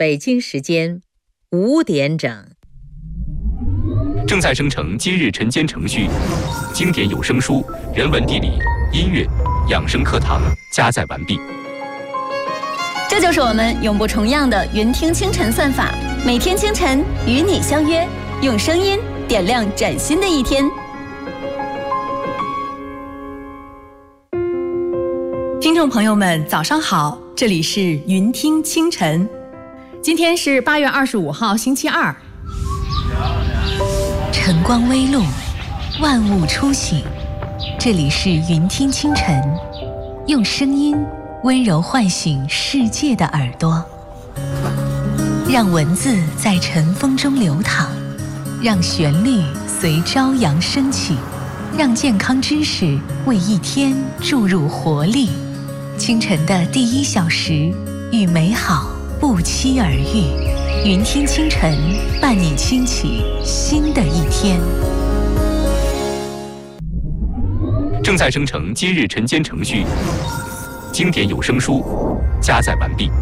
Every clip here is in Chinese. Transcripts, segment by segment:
北京时间5点整。 正在生成今日晨间程序，经典有声书、人文地理、音乐、养生课堂加载完毕。 这就是我们永不重样的云听清晨算法，每天清晨与你相约，用声音点亮崭新的一天。 听众朋友们，早上好，这里是云听清晨。今天是8月25号，星期二。 晨光微露，万物初醒。这里是云听清晨，用声音温柔唤醒世界的耳朵，让文字在晨风中流淌，让旋律随朝阳升起，让健康知识为一天注入活力。清晨的第1小时，与美好不期而遇。云听清晨，伴你轻启新的一天。 正在生成今日晨间程序，经典有声书加载完毕。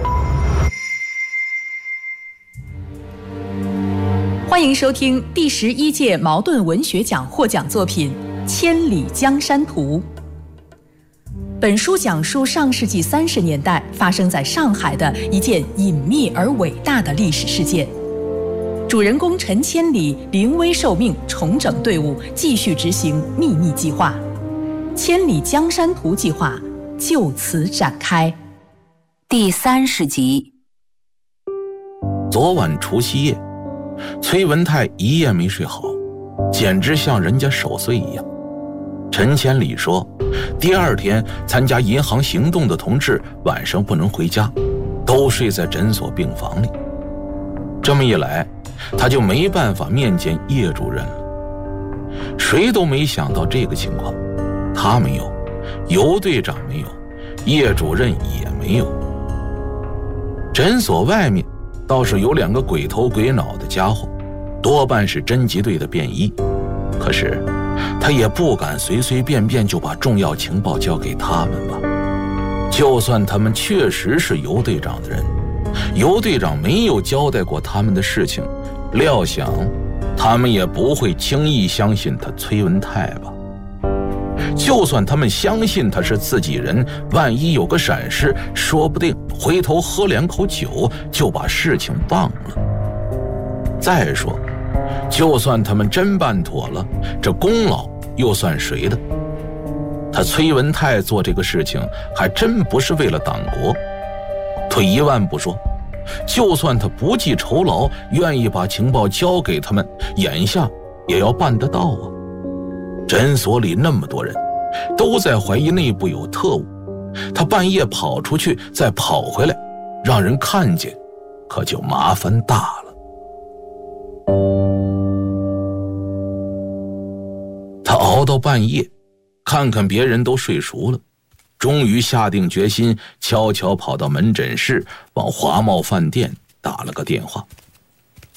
欢迎收听第11届茅盾文学奖获奖作品《千里江山图》。本书讲述上世纪30年代发生在上海的一件隐秘而伟大的历史事件。主人公陈千里临危受命，重整队伍，继续执行秘密计划。千里江山图计划就此展开。 第30集。 昨晚除夕夜，崔文泰一夜没睡好，简直像人家守岁一样。陈千里说，第2天参加银行行动的同志晚上不能回家，都睡在诊所病房里。这么一来，他就没办法面见叶主任了。谁都没想到这个情况，他没有，尤队长没有，叶主任也没有。诊所外面倒是有2个鬼头鬼脑的家伙，多半是侦缉队的便衣，可是他也不敢随随便便就把重要情报交给他们吧。就算他们确实是尤队长的人，尤队长没有交代过他们的事情，料想他们也不会轻易相信他崔文泰吧。就算他们相信他是自己人，万一有个闪失，说不定回头喝2口酒就把事情忘了。再说，就算他们真办妥了，这功劳又算谁的？他崔文泰做这个事情还真不是为了党国。退1万步说，就算他不计酬劳，愿意把情报交给他们，眼下也要办得到啊。诊所里那么多人，都在怀疑内部有特务，他半夜跑出去再跑回来，让人看见，可就麻烦大了。他熬到半夜，看看别人都睡熟了，终于下定决心，悄悄跑到门诊室，往华茂饭店打了个电话。